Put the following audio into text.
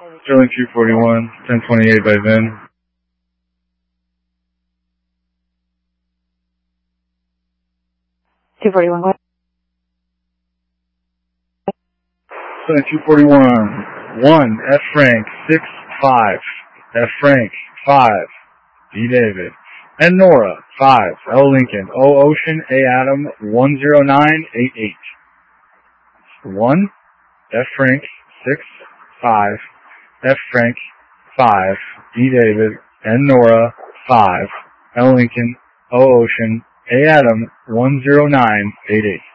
Sterling 241, 1028 by Vin. Sterling 241, 1, F Frank, 6, 5, F Frank, 5, D David, and Nora, 5, L Lincoln, O Ocean, A Adam, 10988. 1, F Frank, 6, 5, F Frank, 5, D David, and Nora, 5, L Lincoln, O Ocean, A Adam, 10988.